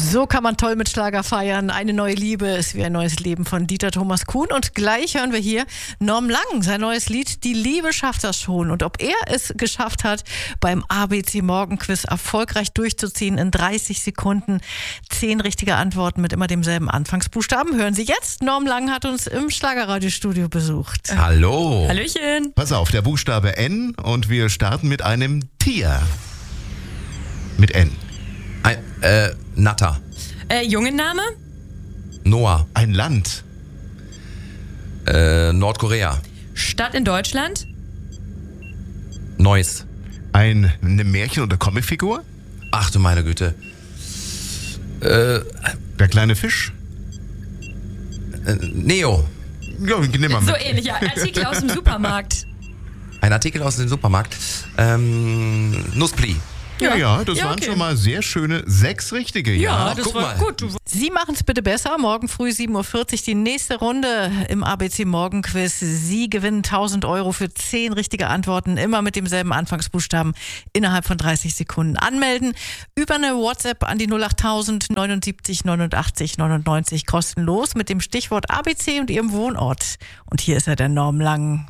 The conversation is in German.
So kann man toll mit Schlager feiern. Eine neue Liebe ist wie ein neues Leben von Dieter Thomas Kuhn. Und gleich hören wir hier Norm Lang, sein neues Lied Die Liebe schafft das schon. Und ob er es geschafft hat, beim ABC Morgenquiz erfolgreich durchzuziehen in 30 Sekunden 10 richtige Antworten mit immer demselben Anfangsbuchstaben, hören Sie jetzt. Norm Lang hat uns im Schlagerradiostudio besucht. Hallo. Hallöchen. Pass auf, der Buchstabe N und wir starten mit einem Tier. Mit N. Natter. Jungenname? Noah. Ein Land. Nordkorea. Stadt in Deutschland? Neuss. Eine Märchen- oder Comicfigur? Ach du meine Güte. Der kleine Fisch? Neo. Ja, nimm mal mit. So ähnlich, ja. Artikel aus dem Supermarkt. Ein Artikel aus dem Supermarkt. Nusspli. Ja, das waren okay. schon mal sehr schöne 6 richtige. Ja, das guck war mal. gut. Sie machen es bitte besser. Morgen früh 7.40 Uhr die nächste Runde im ABC Morgenquiz. Sie gewinnen 1.000 Euro für 10 richtige Antworten, immer mit demselben Anfangsbuchstaben innerhalb von 30 Sekunden. Anmelden über eine WhatsApp an die 08000 79 89 99 kostenlos mit dem Stichwort ABC und Ihrem Wohnort. Und hier ist er, der Norm Lang.